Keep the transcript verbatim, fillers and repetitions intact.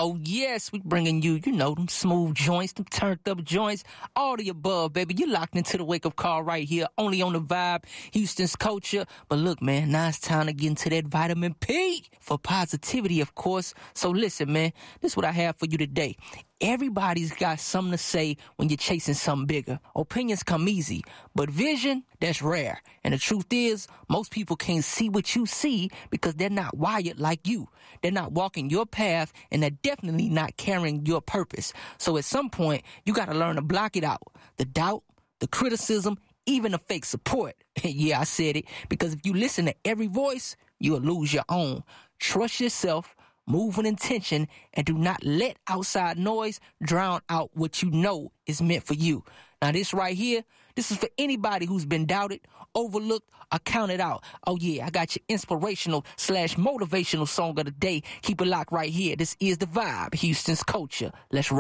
Oh, yes, we bringing you, you know, them smooth joints, them turned up joints, all the above, baby. You locked into the wake-up call right here, only on the Vibe, Houston's Culture. But look, man, now it's time to get into that vitamin P for positivity, of course. So listen, man, this is what I have for you today. Everybody's got something to say when you're chasing something bigger. Opinions come easy, but vision, that's rare. And the truth is, most people can't see what you see because they're not wired like you. They're not walking your path, and they're definitely not carrying your purpose. So at some point, you got to learn to block it out. The doubt, the criticism, even the fake support. Yeah, I said it. Because if you listen to every voice, you'll lose your own. Trust yourself. Move with intention, and do not let outside noise drown out what you know is meant for you. Now, this right here, this is for anybody who's been doubted, overlooked, or counted out. Oh, yeah, I got your inspirational slash motivational song of the day. Keep it locked right here. This is The Vibe, Houston's Culture. Let's rock.